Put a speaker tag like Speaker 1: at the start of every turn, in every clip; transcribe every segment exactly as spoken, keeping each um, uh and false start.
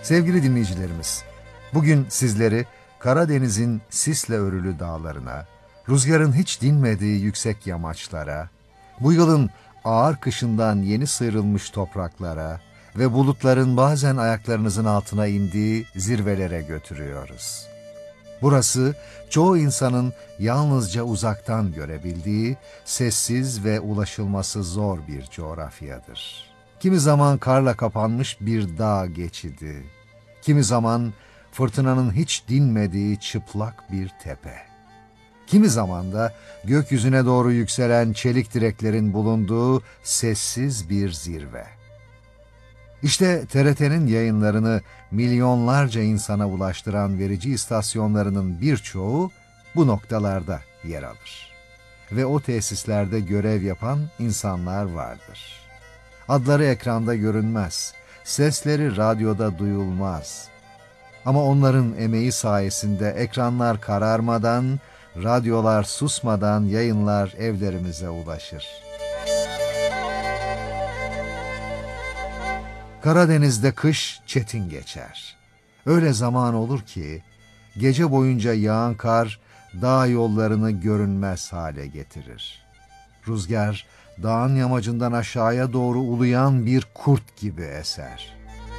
Speaker 1: Sevgili dinleyicilerimiz, bugün sizleri Karadeniz'in sisle örülü dağlarına, rüzgarın hiç dinmediği yüksek yamaçlara, bu yılın ağır kışından yeni sıyrılmış topraklara ve bulutların bazen ayaklarınızın altına indiği zirvelere götürüyoruz. Burası çoğu insanın yalnızca uzaktan görebildiği, sessiz ve ulaşılması zor bir coğrafyadır. Kimi zaman karla kapanmış bir dağ geçidi, kimi zaman fırtınanın hiç dinmediği çıplak bir tepe, kimi zaman da gökyüzüne doğru yükselen çelik direklerin bulunduğu sessiz bir zirve. İşte T R T'nin yayınlarını milyonlarca insana ulaştıran verici istasyonlarının birçoğu bu noktalarda yer alır. Ve o tesislerde görev yapan insanlar vardır. Adları ekranda görünmez, sesleri radyoda duyulmaz. Ama onların emeği sayesinde ekranlar kararmadan, radyolar susmadan yayınlar evlerimize ulaşır. Karadeniz'de kış çetin geçer. Öyle zaman olur ki gece boyunca yağan kar dağ yollarını görünmez hale getirir. Rüzgar dağın yamacından aşağıya doğru uluyan bir kurt gibi eser.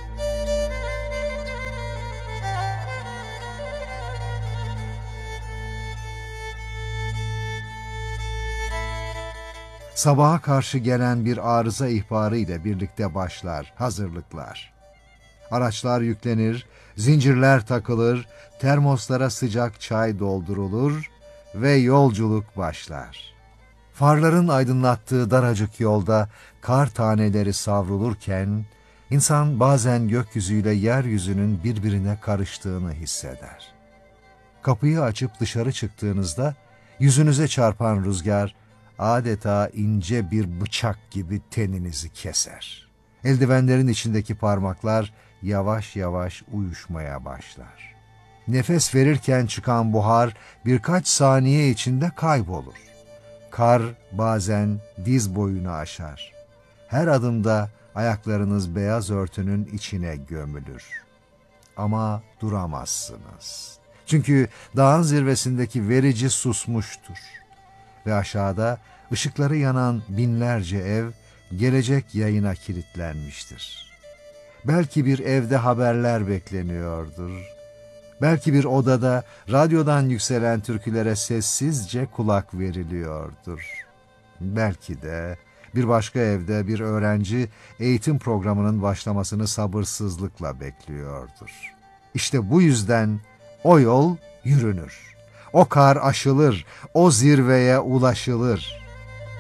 Speaker 1: Sabaha karşı gelen bir arıza ihbarı ile birlikte başlar hazırlıklar. Araçlar yüklenir, zincirler takılır, termoslara sıcak çay doldurulur ve yolculuk başlar. Farların aydınlattığı daracık yolda kar taneleri savrulurken, insan bazen gökyüzüyle yeryüzünün birbirine karıştığını hisseder. Kapıyı açıp dışarı çıktığınızda yüzünüze çarpan rüzgar adeta ince bir bıçak gibi teninizi keser. Eldivenlerin içindeki parmaklar yavaş yavaş uyuşmaya başlar. Nefes verirken çıkan buhar birkaç saniye içinde kaybolur. Kar bazen diz boyunu aşar. Her adımda ayaklarınız beyaz örtünün içine gömülür. Ama duramazsınız. Çünkü dağın zirvesindeki verici susmuştur. Ve aşağıda ışıkları yanan binlerce ev gelecek yayına kilitlenmiştir. Belki bir evde haberler bekleniyordur. Belki bir odada radyodan yükselen türkülere sessizce kulak veriliyordur. Belki de bir başka evde bir öğrenci eğitim programının başlamasını sabırsızlıkla bekliyordur. İşte bu yüzden o yol yürünür. O kar aşılır, o zirveye ulaşılır.